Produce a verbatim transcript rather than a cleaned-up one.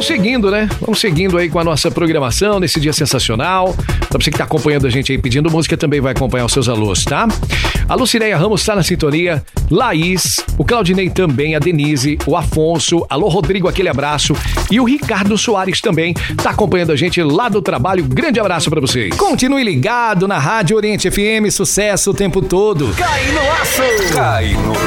vamos seguindo, né? Vamos seguindo aí com a nossa programação nesse dia sensacional. Pra você que tá acompanhando a gente aí pedindo música, também vai acompanhar os seus alôs, tá? A Lucineia Ramos tá na sintonia, Laís, o Claudinei também, a Denise, o Afonso, alô Rodrigo, aquele abraço. E o Ricardo Soares também tá acompanhando a gente lá do trabalho. Grande abraço pra vocês. Continue ligado na Rádio Oriente F M, sucesso o tempo todo. Cai no aço! Cai no